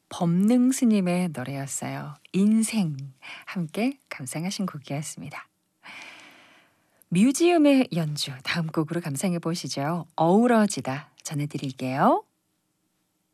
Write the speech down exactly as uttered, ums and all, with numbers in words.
법능 스님의 노래였어요. 인생 함께 감상하신 곡이었습니다. 뮤지엄의 연주 다음 곡으로 감상해 보시죠. 어우러지다 전해드릴게요.